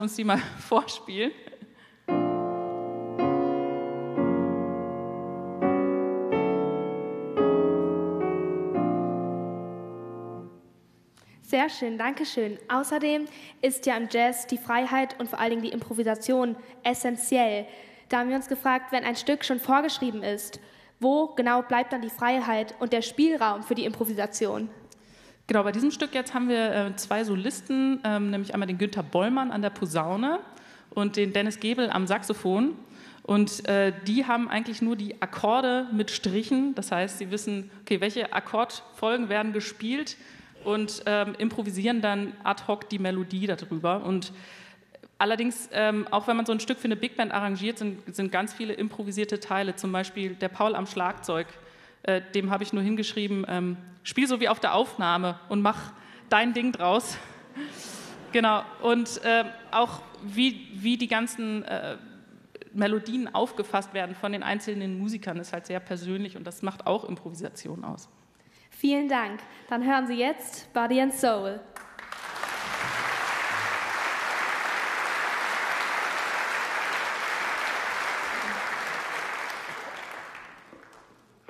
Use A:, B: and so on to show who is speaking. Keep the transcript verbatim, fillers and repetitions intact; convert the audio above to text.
A: uns die mal vorspielen.
B: Sehr schön, danke schön. Außerdem ist ja im Jazz die Freiheit und vor allen Dingen die Improvisation essentiell. Da haben wir uns gefragt, wenn ein Stück schon vorgeschrieben ist, wo genau bleibt dann die Freiheit und der Spielraum für die Improvisation?
A: Genau, bei diesem Stück jetzt haben wir äh, zwei Solisten, ähm, nämlich einmal den Günther Bollmann an der Posaune und den Dennis Gebel am Saxophon. Und äh, die haben eigentlich nur die Akkorde mit Strichen. Das heißt, sie wissen, okay, welche Akkordfolgen werden gespielt und ähm, improvisieren dann ad hoc die Melodie darüber. Und allerdings, ähm, auch wenn man so ein Stück für eine Big Band arrangiert, sind, sind ganz viele improvisierte Teile. Zum Beispiel der Paul am Schlagzeug. Äh, dem habe ich nur hingeschrieben, ähm, spiel so wie auf der Aufnahme und mach dein Ding draus. Genau, und äh, auch wie, wie die ganzen äh, Melodien aufgefasst werden von den einzelnen Musikern, ist halt sehr persönlich und das macht auch Improvisation aus.
B: Vielen Dank. Dann hören Sie jetzt Body and Soul.